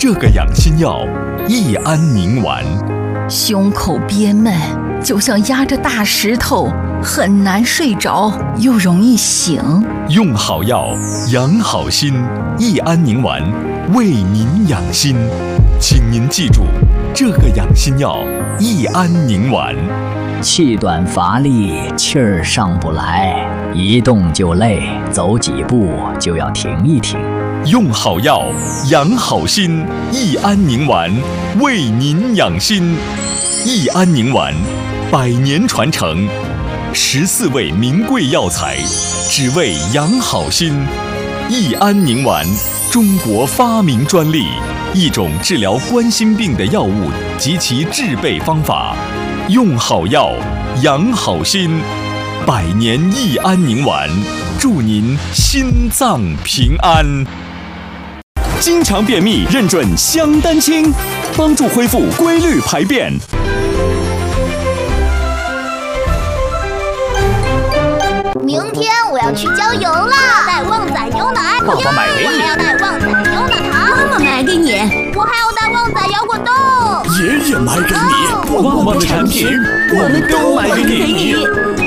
这个养心药益安宁丸。 胸口憋闷，就像压着大石头，很难睡着，又容易醒。 用好药，养好心，益安宁丸为您养心。请您记住，这个养心药益安宁丸。 气短乏力，气儿上不来，一动就累，走几步就要停一停。 用好药，养好心，益安宁丸为您养心。益安宁丸100年传承，14味名贵药材，只为养好心。益安宁丸，中国发明专利，一种治疗冠心病的药物及其制备方法。用好药，养好心，100年益安宁丸，祝您心脏平安。经常便秘认准香丹清，帮助恢复规律排便。 明天我要去郊游啦，带旺仔牛奶， 爸爸买给你， 我还要带旺仔牛奶糖， 妈妈买给你， 我还要带旺仔摇滚豆， 爷爷买给你， 旺旺的产品我们都买给你。